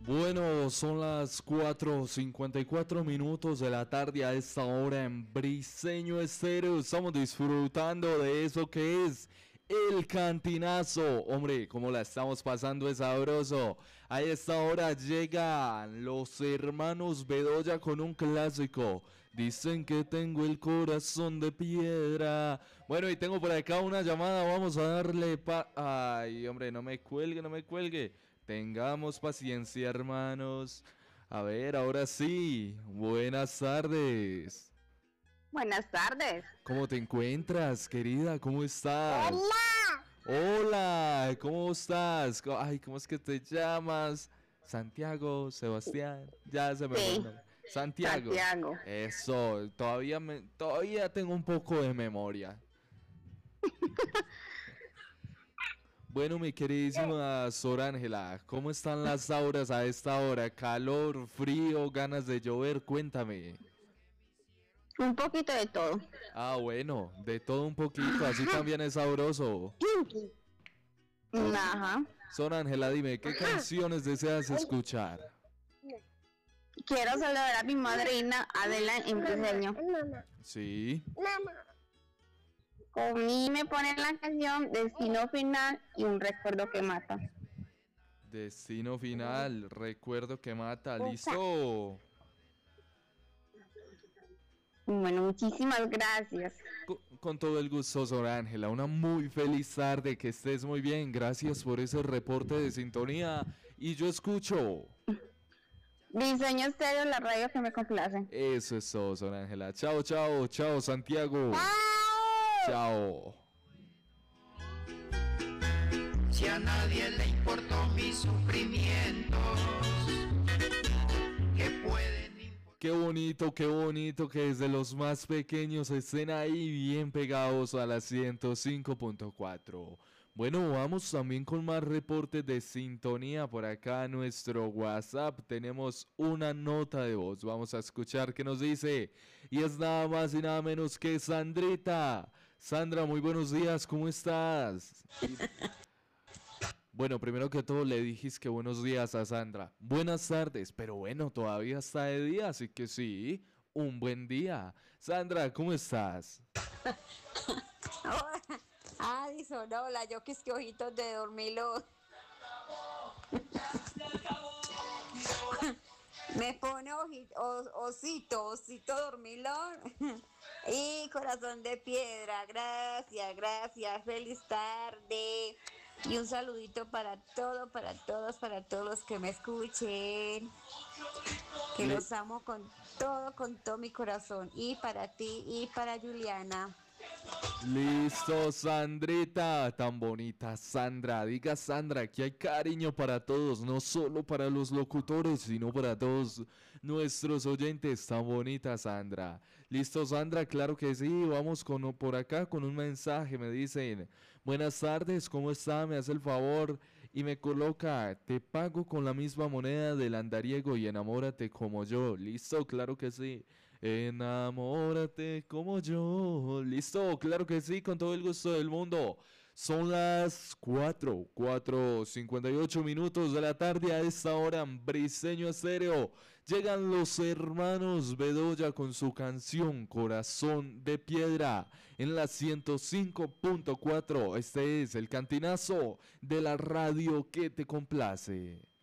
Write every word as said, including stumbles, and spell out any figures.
Bueno, son las cuatro cincuenta y cuatro minutos de la tarde a esta hora en Briseño Estéreo. Estamos disfrutando de eso que es el cantinazo. Hombre, como la estamos pasando es sabroso. A esta hora llegan los hermanos Bedoya con un clásico. Dicen que tengo el corazón de piedra. Bueno, y tengo por acá una llamada. Vamos a darle pa... Ay, hombre, no me cuelgue, no me cuelgue. Tengamos paciencia, hermanos. A ver, ahora sí. Buenas tardes. Buenas tardes. ¿Cómo te encuentras, querida? ¿Cómo estás? Hola. Hola, ¿cómo estás? Ay, ¿cómo es que te llamas? Santiago, Sebastián. Ya se me Sí. olvidó. Santiago. Santiago. Eso, todavía me, todavía tengo un poco de memoria. Bueno, mi queridísima Sor Ángela, ¿cómo están las auras a esta hora? ¿Calor, frío, ganas de llover? Cuéntame. Un poquito de todo. Ah, bueno, de todo un poquito, así también es sabroso. Ajá. Sor Ángela, dime, ¿qué canciones deseas escuchar? Quiero saludar a mi madrina Adela en Briseño. Sí. Conmigo me ponen la canción Destino Final y Un Recuerdo que Mata. Destino Final, Recuerdo que Mata, ¿listo? Bueno, muchísimas gracias. Con, con todo el gusto, Sor Ángela, una muy feliz tarde, que estés muy bien, gracias por ese reporte de sintonía y yo escucho. Briseño Estéreo, la radio que me complace. Eso es todo, Sor Ángela. Chao, chao, chao, Santiago. Chao. Si a nadie le importó mis sufrimientos, que pueden importar. Qué bonito, qué bonito que desde los más pequeños estén ahí bien pegados a la ciento cinco punto cuatro. Bueno, vamos también con más reportes de sintonía por acá en nuestro WhatsApp. Tenemos una nota de voz, vamos a escuchar qué nos dice. Y es nada más y nada menos que Sandrita. Sandra, muy buenos días, ¿cómo estás? Bueno, primero que todo le dijiste que buenos días a Sandra. Buenas tardes, pero bueno, todavía está de día, así que sí, un buen día. Sandra, ¿cómo estás? Hola. Ah, dice, hola, yo que es que ojitos de dormilo. Me pone ojito, os, osito, osito dormilón. Y corazón de piedra, gracias, gracias, feliz tarde. Y un saludito para todo, para todos, para todos los que me escuchen. Que Le- los amo con todo, con todo mi corazón. Y para ti y para Juliana. Listo, Sandrita, tan bonita Sandra. Diga Sandra, aquí hay cariño para todos, no solo para los locutores, sino para todos nuestros oyentes. Tan bonita Sandra. Listo, Sandra, claro que sí. Vamos con, por acá con un mensaje. Me dicen, buenas tardes, ¿cómo está? Me hace el favor y me coloca, te pago con la misma moneda del andariego y enamórate como yo. Listo, claro que sí. Enamórate como yo. Listo, claro que sí, con todo el gusto del mundo. Son las cuatro, cuatro cincuenta y ocho minutos de la tarde a esta hora en Briseño Estéreo. Llegan los hermanos Bedoya con su canción Corazón de Piedra en la ciento cinco punto cuatro. Este es el cantinazo de la radio que te complace.